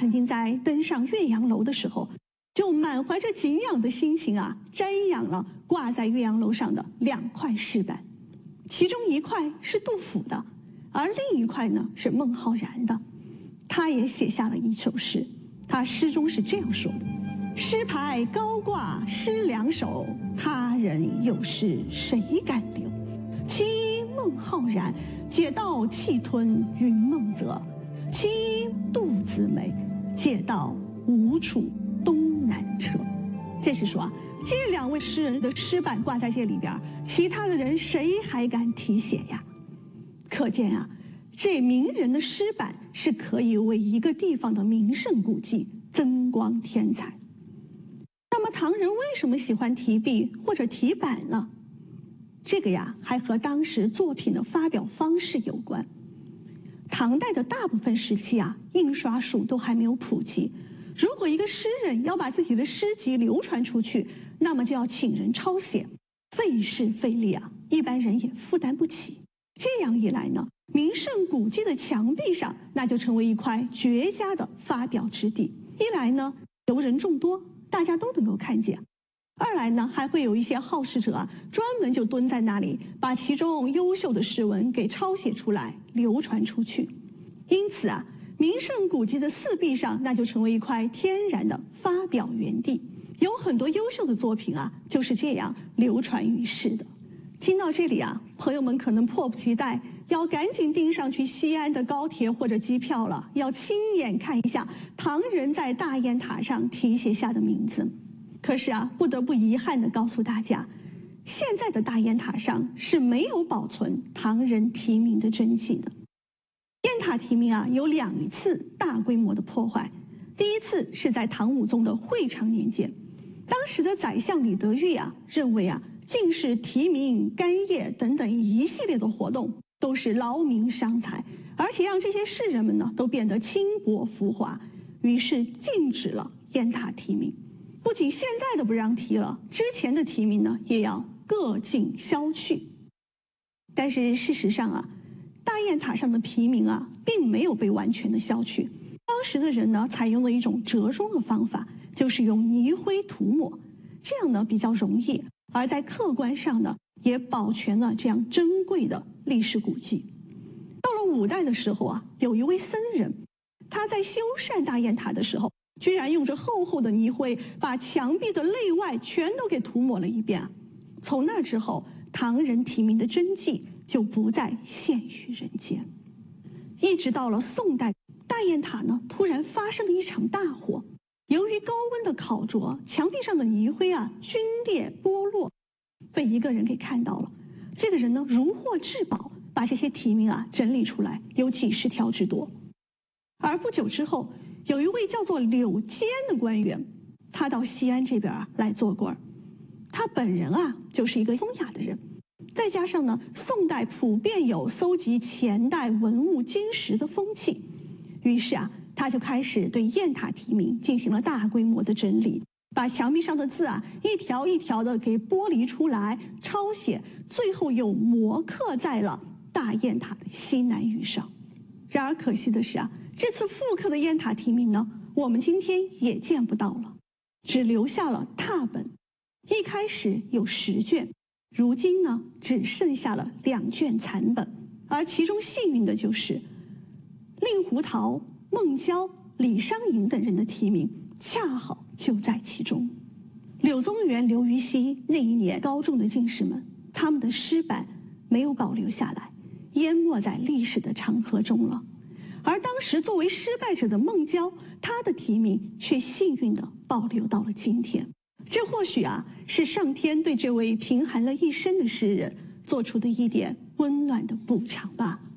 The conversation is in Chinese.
曾经在登上岳阳楼的时候，就满怀着敬仰的心情啊，瞻仰了挂在岳阳楼上的2块石板，其中一块是杜甫的，而另一块呢是孟浩然的。他也写下了一首诗，他诗中是这样说的：诗牌高挂诗两首，他人有诗谁敢留？其孟浩然，解道气吞云梦泽；其杜子美，解道吴楚东南车。这是说啊，这2位诗人的诗板挂在这里边，其他的人谁还敢题写呀？可见啊，这名人的诗板是可以为一个地方的名胜古迹增光添彩。那么唐人为什么喜欢题壁或者题板呢？这个呀，还和当时作品的发表方式有关。唐代的大部分时期啊，印刷术都还没有普及。如果一个诗人要把自己的诗集流传出去，那么就要请人抄写，费时费力啊，一般人也负担不起。这样一来呢，名胜古迹的墙壁上，那就成为一块绝佳的发表之地。一来呢，游人众多，大家都能够看见；二来呢，还会有一些好事者啊，专门就蹲在那里，把其中优秀的诗文给抄写出来，流传出去。因此啊，名胜古迹的四壁上，那就成为一块天然的发表园地。有很多优秀的作品啊，就是这样流传于世的。听到这里啊，朋友们可能迫不及待要赶紧订上去西安的高铁或者机票了，要亲眼看一下唐人在大雁塔上题写下的名字。可是啊，不得不遗憾地告诉大家，现在的大雁塔上是没有保存唐人题名的真迹的。雁塔题名啊，有2次大规模的破坏。第一次是在唐武宗的会昌年间，当时的宰相李德裕啊，认为啊，进士题名、干谒等等一系列的活动都是劳民伤财，而且让这些士人们呢都变得轻薄浮华，于是禁止了雁塔题名。不仅现在的不让提了，之前的题名呢也要各尽消去。但是事实上啊，大雁塔上的题名啊，并没有被完全的消去。当时的人呢，采用了一种折中的方法，就是用泥灰涂抹，这样呢比较容易，而在客观上呢，也保全了这样珍贵的历史古迹。到了5代的时候啊，有一位僧人，他在修缮大雁塔的时候，居然用着厚厚的泥灰，把墙壁的内外全都给涂抹了一遍啊。从那之后，唐人题名的真迹就不再现于人间。一直到了宋代，大雁塔呢突然发生了一场大火，由于高温的烤灼，墙壁上的泥灰啊皲裂剥落，被一个人给看到了。这个人呢如获至宝，把这些题名啊整理出来，有几十条之多。而不久之后，有一位叫做柳坚的官员，他到西安这边啊来做官。他本人啊就是一个风雅的人，再加上呢，宋代普遍有搜集前代文物金石的风气，于是啊，他就开始对雁塔题名进行了大规模的整理，把墙壁上的字啊一条一条的给剥离出来，抄写，最后又摹刻在了大雁塔的西南隅上。然而可惜的是啊，这次复刻的雁塔题名呢，我们今天也见不到了，只留下了拓本。一开始有10卷，如今呢只剩下了2卷残本，而其中幸运的就是令狐桃、孟郊、李商隐等人的题名恰好就在其中。柳宗元、刘禹锡那一年高中的进士们，他们的诗版没有保留下来，淹没在历史的长河中了。而当时作为失败者的孟郊，他的题名却幸运地保留到了今天。这或许啊，是上天对这位贫寒了一生的诗人做出的一点温暖的补偿吧。